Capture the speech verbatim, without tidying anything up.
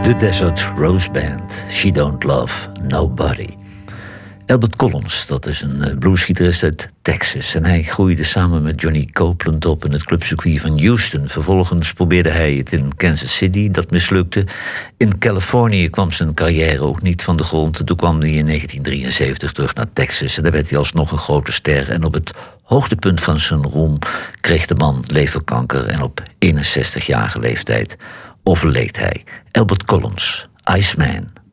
The Desert Rose Band, She Don't Love Nobody. Albert Collins, dat is een bluesgitarist uit Texas. En hij groeide samen met Johnny Copeland op in het clubcircuit van Houston. Vervolgens probeerde hij het in Kansas City, dat mislukte. In Californië kwam zijn carrière ook niet van de grond. En toen kwam hij in negentien drieënzeventig terug naar Texas. En daar werd hij alsnog een grote ster. En op het hoogtepunt van zijn roem kreeg de man leverkanker. En op eenenzestigjarige leeftijd overleed hij. Albert Collins, Iceman.